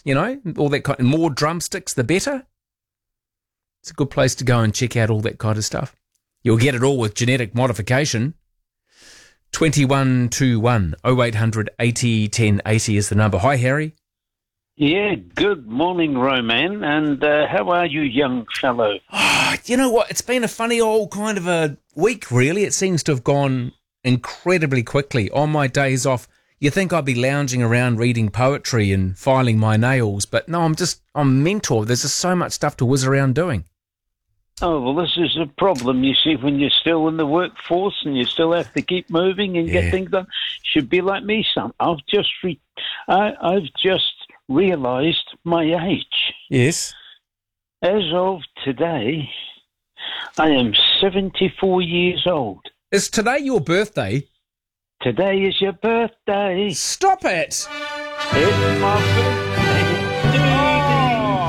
all that kind. More drumsticks, the better. It's a good place to go and check out all that kind of stuff. You'll get it all with genetic modification. 2121 0800 80 10 80 is the number. Hi, Harry. Yeah, good morning, Roman. And how are you, young fellow? You know what? It's been a funny old kind of a week, really. It seems to have gone incredibly quickly. On my days off, you think I'd be lounging around reading poetry and filing my nails, but no, I'm mental. There's just so much stuff to whiz around doing. Oh, well, this is a problem, you see, when you're still in the workforce and you still have to keep moving and get things done. Should be like me, son. I've just realised my age. Yes. As of today, I am 74 years old. Is today your birthday? Today is your birthday. Stop it! It's my birthday.